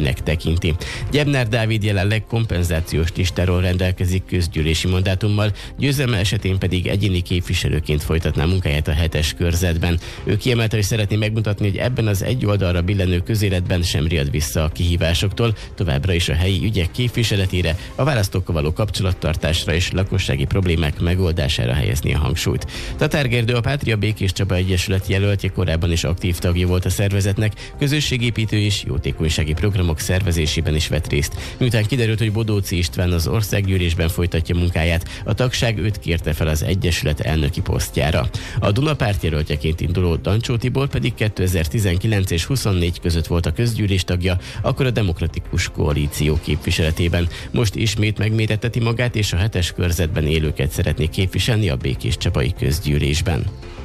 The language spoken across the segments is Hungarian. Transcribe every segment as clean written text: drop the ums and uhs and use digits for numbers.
esélyesnek tekinti. Gyebnár Dávid jelenleg kompenzációs listáról rendelkezik közgyűlési mandátummal, győzelme esetén pedig egyéni képviselőként folytatná munkáját a 7-es körzetben. Ő kiemelte, hogy szeretné megmutatni, hogy ebben az egy oldalra billenő közéletben sem riad vissza a kihívásoktól, továbbra is a helyi ügyek képviseletére, a választókkal való kapcsolattartásra és lakossági problémák megoldására helyezni a hangsúlyt. Tatár Gergő, a Pátria Békés Csaba Egyesület jelöltje, korábban is aktív tagja volt a szervezetnek, közösségépítő és jótékonysági programok szervezésében is vett részt. Miután kiderült, hogy Bodóczy István az országgyűlésben folytatja munkáját, a tagság őt kérte fel az Egyesület elnöki posztjára. A Duna párt jelöltjeként induló Dancsó Tibor pedig 2019 és 24 között volt a közgyűlés tagja, akkor a Demokratikus Koalíció képviseletében. Most ismét megméretteti magát, és a 7-es körzetben élőket szeretné képviselni a Békéscsabai közgyűlésben.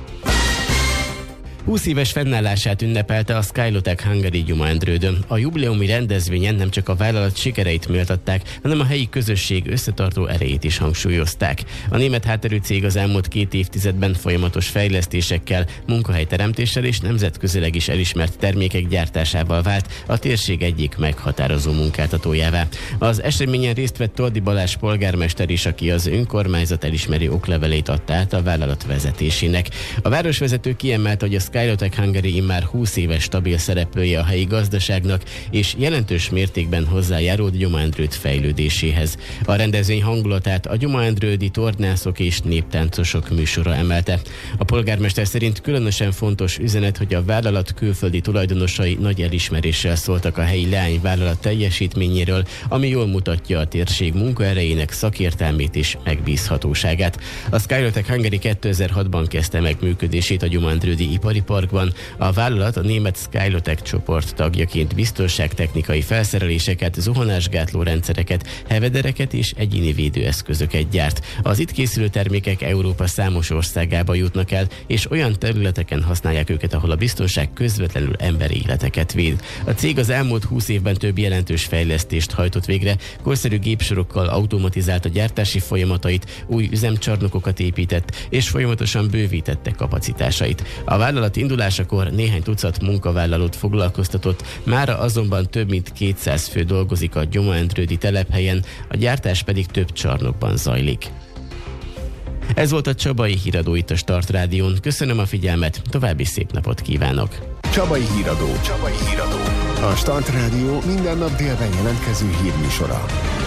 20 éves fennállását ünnepelte a Skylotek Hungary Gyumaendrődön. A jubileumi rendezvényen nem csak a vállalat sikereit méltatták, hanem a helyi közösség összetartó erejét is hangsúlyozták. A német hátterű cég az elmúlt 2 évtizedben folyamatos fejlesztésekkel, munkahelyteremtéssel és nemzetközileg is elismert termékek gyártásával vált a térség egyik meghatározó munkáltatójává. Az eseményen részt vett Toldi Balázs polgármester is, aki az önkormányzat elismerő oklevelét adta át a vállalat vezetésének. A városvezető kiemelte, hogy a Skylotek Hungary immár 20 éves stabil szereplője a helyi gazdaságnak, és jelentős mértékben hozzájárult Gyumaendrőd fejlődéséhez. A rendezvény hangulatát a gyumaendrődi tornászok és néptáncosok műsora emelte. A polgármester szerint különösen fontos üzenet, hogy a vállalat külföldi tulajdonosai nagy elismeréssel szóltak a helyi leányvállalat teljesítményéről, ami jól mutatja a térség munkaerejének szakértelmét és megbízhatóságát. A Skylotek Hungary 2006-ban kezdte meg működését a gyumaendrődi ipari parkban. A vállalat a német Skylotek csoport tagjaként biztonságtechnikai felszereléseket, zuhanásgátló rendszereket, hevedereket és egyéni védőeszközöket gyárt. Az itt készülő termékek Európa számos országába jutnak el, és olyan területeken használják őket, ahol a biztonság közvetlenül emberi életeket véd. A cég az elmúlt 20 évben több jelentős fejlesztést hajtott végre, korszerű gépsorokkal automatizálta gyártási folyamatait, új üzemcsarnokokat épített, és folyamatosan bővítette kapacitásait. A vállalat indulásakor néhány tucat munkavállalót foglalkoztatott, mára azonban több mint 200 fő dolgozik a gyumaendrődi telephelyen, a gyártás pedig több csarnokban zajlik. Ez volt a Csabai Híradó itt a Start Rádión. Köszönöm a figyelmet, további szép napot kívánok! Csabai Híradó. A Start Rádió minden nap délben jelentkező hírműsora.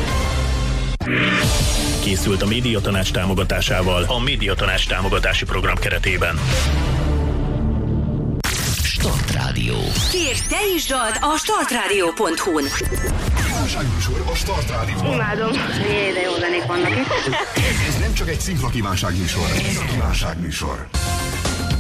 Készült a Médiatanács támogatásával a Médiatanács támogatási program keretében. Start Rádió. Kérj, te is dalt a startradio.hu-n. Kívánságműsor a Start Rádióban. Imádom. Jé, de jó zenék vannak itt. Ez nem csak egy szimpla kívánságműsor, ez a kívánságműsor.